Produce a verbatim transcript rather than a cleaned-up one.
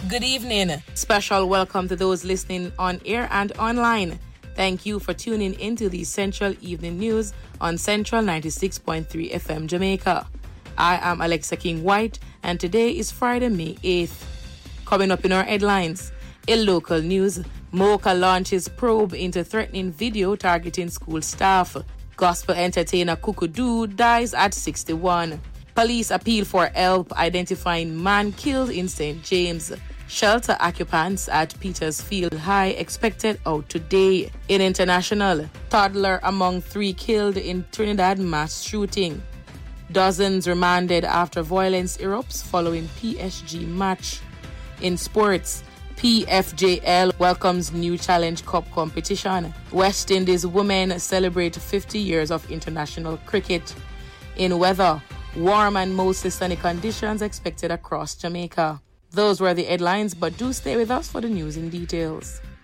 Good evening. Special welcome to those listening on air and online. Thank you for tuning into the Central Evening News on Central ninety-six point three F M Jamaica. I am Alexa King-White and today is Friday, May eighth. Coming up in our headlines, in local news, Mocha launches probe into threatening video targeting school staff. Gospel entertainer Kukudu dies at sixty-one. Police appeal for help identifying man killed in Saint James. Shelter occupants at Petersfield High expected out today. In international, toddler among three killed in Trinidad mass shooting. Dozens remanded after violence erupts following P S G match. In sports, P F J L welcomes new Challenge Cup competition. West Indies women celebrate fifty years of international cricket. In weather, warm and mostly sunny conditions expected across Jamaica. Those were the headlines, but do stay with us for the news in details.